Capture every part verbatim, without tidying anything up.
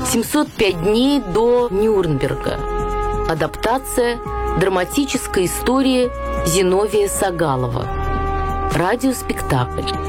семьсот пять дней до Нюрнберга. Адаптация драматической истории Зиновия Сагалова. Радиоспектакль.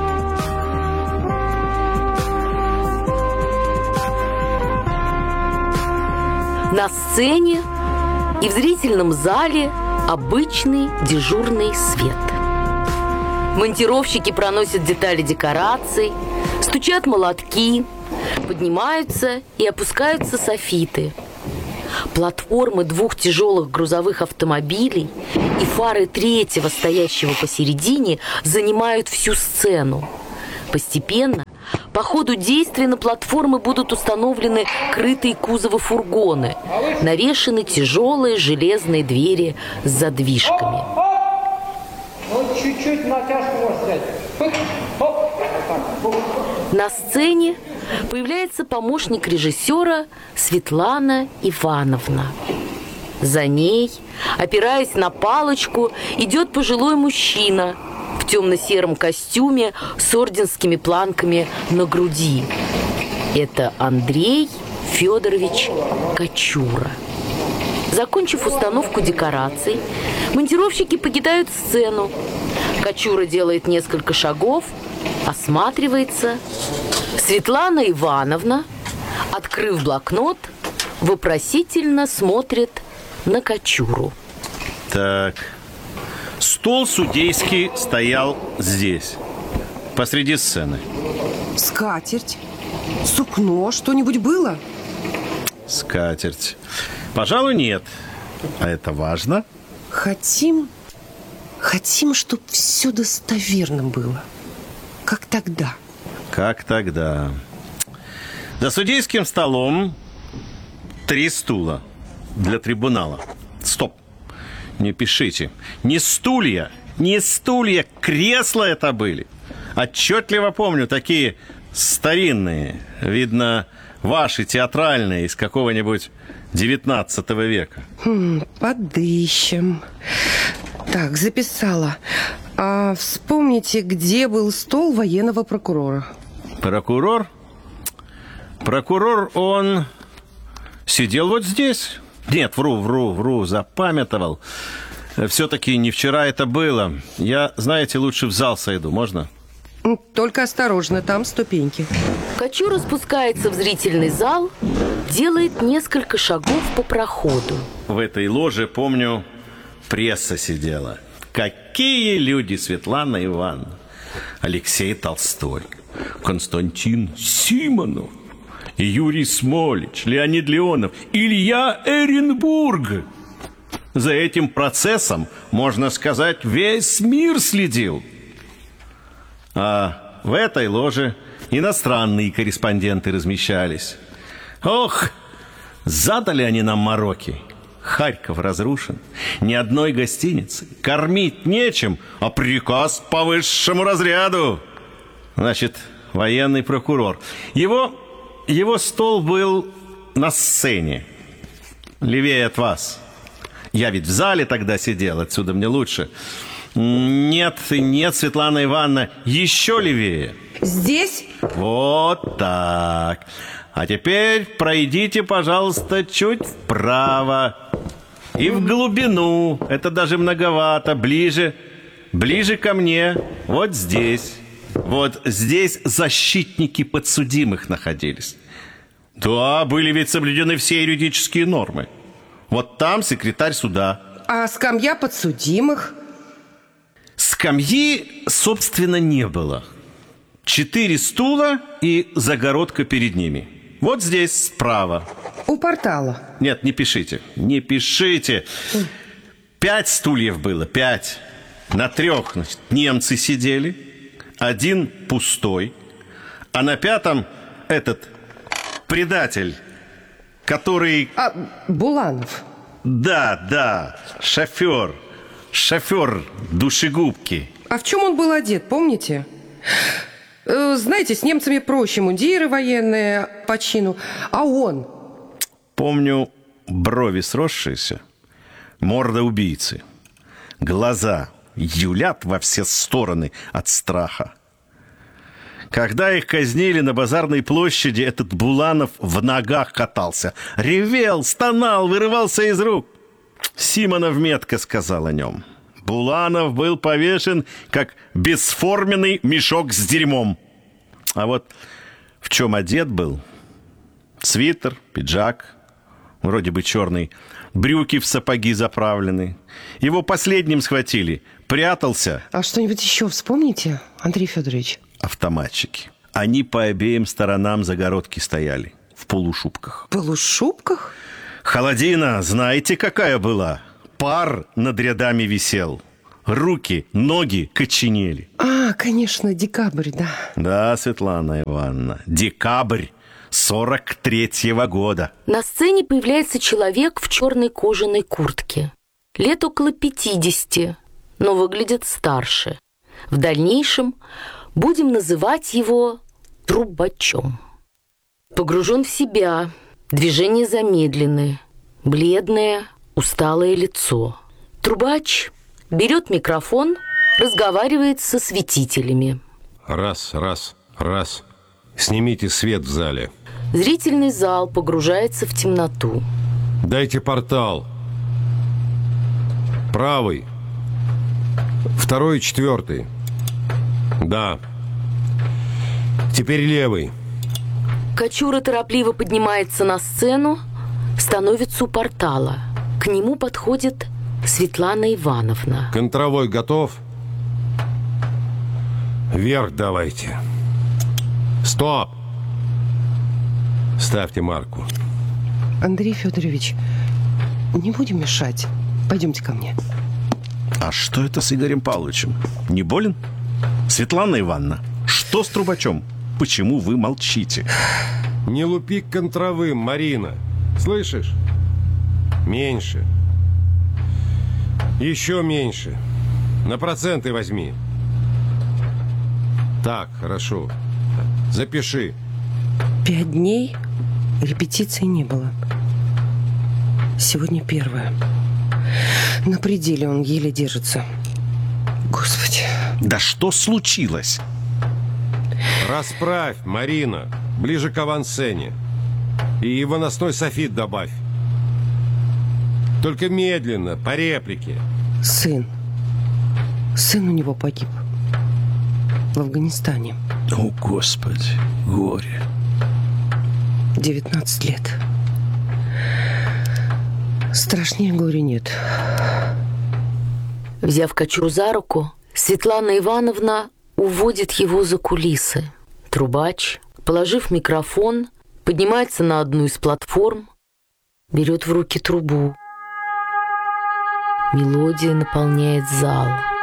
На сцене и в зрительном зале обычный дежурный свет. Монтировщики проносят детали декораций, стучат молотки, поднимаются и опускаются софиты. Платформы двух тяжелых грузовых автомобилей и фары третьего, стоящего посередине, занимают всю сцену. Постепенно по ходу действия на платформы будут установлены крытые кузовы фургоны, навешаны тяжелые железные двери с задвижками. Вот чуть-чуть натяжку можно взять. На сцене появляется помощник режиссера Светлана Ивановна. За ней, опираясь на палочку, идет пожилой мужчина в темно-сером костюме с орденскими планками на груди. Это Андрей Федорович Кочура. Закончив установку декораций, монтировщики покидают сцену. Кочура делает несколько шагов, осматривается. Светлана Ивановна, открыв блокнот, вопросительно смотрит на Кочуру. Так, стол судейский стоял здесь, посреди сцены. Скатерть, сукно, что-нибудь было? Скатерть. Пожалуй, нет. А это важно? Хотим, хотим, чтобы все достоверно было. Как тогда. Как тогда. За судейским столом три стула для трибунала. Стоп. Не пишите. Не стулья, не стулья, кресла это были. Отчетливо помню, такие старинные. Видно, ваши театральные из какого-нибудь девятнадцатого века. Хм, подыщем. Так, записала. А вспомните, где был стол военного прокурора? Прокурор? Прокурор, он сидел вот здесь. Нет, вру, вру, вру, запамятовал. Все-таки не вчера это было. Я, знаете, лучше в зал сойду, можно? Только осторожно, там ступеньки. Кочура спускается в зрительный зал, делает несколько шагов по проходу. В этой ложе, помню, пресса сидела. Какие люди, Светлана Ивановна. Алексей Толстой, Константин Симонов, Юрий Смолич, Леонид Леонов, Илья Эренбург. За этим процессом, можно сказать, весь мир следил. А в этой ложе иностранные корреспонденты размещались. Ох, задали они нам мороки. Харьков разрушен, ни одной гостиницы, кормить нечем, а приказ по высшему разряду. Значит, военный прокурор. Его, его стол был на сцене, левее от вас. Я ведь в зале тогда сидел, отсюда мне лучше. Нет, нет, Светлана Ивановна, еще левее. Здесь? Вот так. А теперь пройдите, пожалуйста, чуть вправо. И в глубину. Это даже многовато. Ближе, ближе ко мне. Вот здесь. Вот здесь защитники подсудимых находились. Да, были ведь соблюдены все юридические нормы. Вот там секретарь суда. А скамья подсудимых? Скамьи, собственно, не было. Четыре стула и загородка перед ними. Вот здесь справа. У портала. Нет, не пишите, не пишите. Пять стульев было, пять. На трех, значит, немцы сидели. Один пустой. А на пятом этот предатель, который... А, Буланов. Да, да, шофер. Шофер душегубки. А в чем он был одет, помните? Знаете, с немцами проще, мундиры военные по чину. А он? Помню, брови сросшиеся, морда убийцы, глаза юлят во все стороны от страха. Когда их казнили на базарной площади, этот Буланов в ногах катался. Ревел, стонал, вырывался из рук. Симонов метко сказал о нем: Буланов был повешен, как бесформенный мешок с дерьмом. А вот в чем одет был? Свитер, пиджак, вроде бы черный, брюки в сапоги заправлены. Его последним схватили, прятался. А что-нибудь еще вспомните, Андрей Федорович? Автоматчики. Они по обеим сторонам загородки стояли, в полушубках. В полушубках? Холодина, знаете, какая была? Пар над рядами висел. Руки, ноги коченели. А, конечно, декабрь, да. Да, Светлана Ивановна, декабрь сорок третьего года. На сцене появляется человек в черной кожаной куртке. Лет около пятидесяти, но выглядит старше. В дальнейшем будем называть его трубачом. Погружен в себя, движения замедлены, бледное, усталое лицо. Трубач берет микрофон, разговаривает со свидетелями. Раз, раз, раз. Снимите свет в зале. Зрительный зал погружается в темноту. Дайте портал. Правый. Второй и четвертый. Да. Теперь левый. Кочура торопливо поднимается на сцену, становится у портала. К нему подходит Светлана Ивановна. Контровой готов? Вверх давайте. Стоп! Ставьте марку. Андрей Федорович, не будем мешать. Пойдемте ко мне. А что это с Игорем Павловичем? Не болен? Светлана Ивановна, что с трубачом? Почему вы молчите? Не лупи к контровым, Марина. Слышишь? Меньше. Еще меньше. На проценты возьми. Так, хорошо. Запиши. Пять дней репетиции не было. Сегодня первая. На пределе он еле держится. Господи. Да что случилось? Расправь, Марина, ближе к авансцене. И выносной софит добавь. Только медленно, по реплике. Сын. Сын у него погиб. В Афганистане. О, Господи, горе. девятнадцать лет. Страшнее горя нет. Взяв Кочуру за руку, Светлана Ивановна уводит его за кулисы. Трубач, положив микрофон, поднимается на одну из платформ, берет в руки трубу. Мелодия наполняет зал.